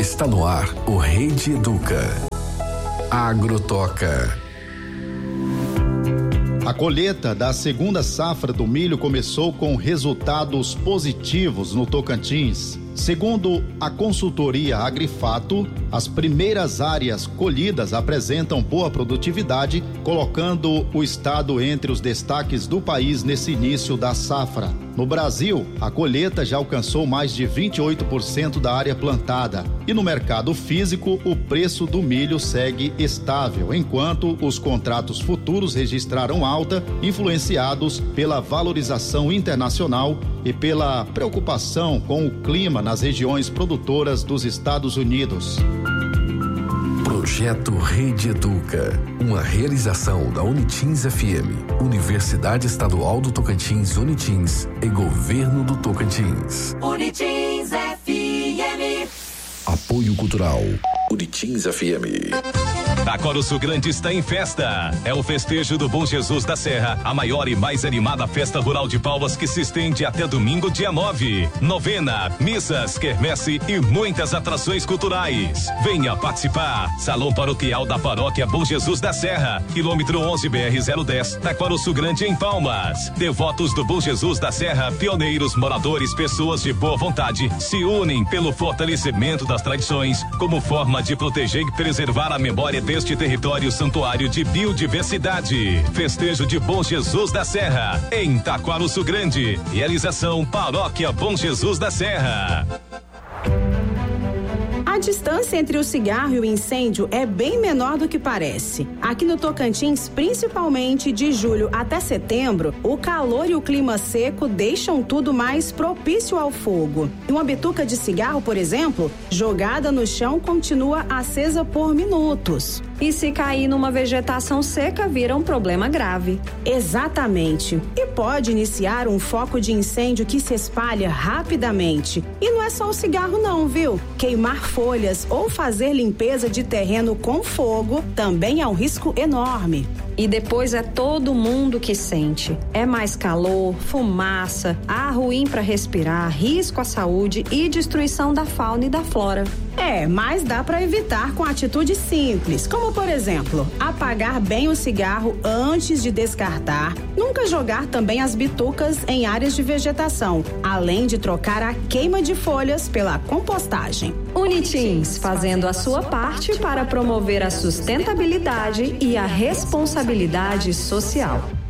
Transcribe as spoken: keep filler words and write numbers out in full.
Está no ar o Rede Educa. Agrotoca. A colheita da segunda safra do milho começou com resultados positivos no Tocantins. Segundo a consultoria Agrifato, as primeiras áreas colhidas apresentam boa produtividade, colocando o estado entre os destaques do país nesse início da safra. No Brasil, a colheita já alcançou mais de vinte e oito por cento da área plantada. E no mercado físico, o preço do milho segue estável, enquanto os contratos futuros registraram alta, influenciados pela valorização internacional e pela preocupação com o clima nas regiões produtoras dos Estados Unidos. Projeto Rede Educa, uma realização da Unitins F M, Universidade Estadual do Tocantins, Unitins e Governo do Tocantins. Unitins F M. Apoio Cultural, Unitins F M. Taquaruçu Grande está em festa. É o festejo do Bom Jesus da Serra, a maior e mais animada festa rural de Palmas que se estende até domingo, dia nove. Novena, missas, quermesse e muitas atrações culturais. Venha participar. Salão Paroquial da Paróquia Bom Jesus da Serra, quilômetro onze B R zero dez, Taquaruçu Grande em Palmas. Devotos do Bom Jesus da Serra, pioneiros, moradores, pessoas de boa vontade se unem pelo fortalecimento das tradições como forma de proteger e preservar a memória deste território santuário de biodiversidade. Festejo de Bom Jesus da Serra, em Taquaruçu Grande. Realização Paróquia Bom Jesus da Serra. A distância entre o cigarro e o incêndio é bem menor do que parece. Aqui no Tocantins, principalmente de julho até setembro, o calor e o clima seco deixam tudo mais propício ao fogo. E uma bituca de cigarro, por exemplo, jogada no chão, continua acesa por minutos. E se cair numa vegetação seca, vira um problema grave. Exatamente. E pode iniciar um foco de incêndio que se espalha rapidamente. E não é só o cigarro não, viu? Queimar folhas ou fazer limpeza de terreno com fogo também é um risco enorme. E depois é todo mundo que sente. É mais calor, fumaça, ar ruim para respirar, risco à saúde e destruição da fauna e da flora. É, mas dá para evitar com atitudes simples, como por exemplo, apagar bem o cigarro antes de descartar, nunca jogar também as bitucas em áreas de vegetação, além de trocar a queima de folhas pela compostagem. Unitins, fazendo a sua parte para promover a sustentabilidade e a responsabilidade social.